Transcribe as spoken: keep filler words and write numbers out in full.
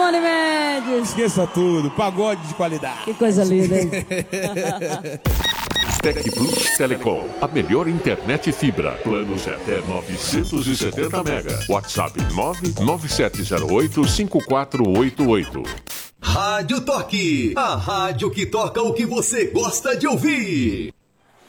Unimed. Esqueça tudo, pagode de qualidade. Que coisa linda, hein? Tec Plus Telecom, a melhor internet fibra. Planos até novecentos e setenta mega. WhatsApp nove nove sete zero oito cinco quatro oito oito. Rádio Toque, a rádio que toca o que você gosta de ouvir.